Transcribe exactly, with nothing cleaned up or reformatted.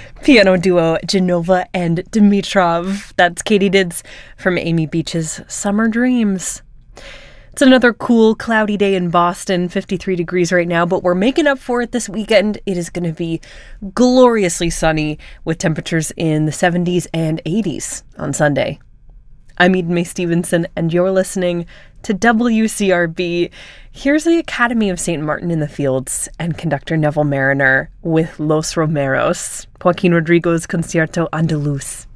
Piano duo Genova and Dimitrov. That's Katydids from Amy Beach's Summer Dreams. It's another cool, cloudy day in Boston, fifty-three degrees right now, but we're making up for it this weekend. It is going to be gloriously sunny with temperatures in the seventies and eighties on Sunday. I'm Eden May Stevenson, and you're listening to W C R B. Here's the Academy of Saint Martin in the Fields and conductor Neville Marriner with Los Romeros, Joaquin Rodrigo's Concierto Andaluz.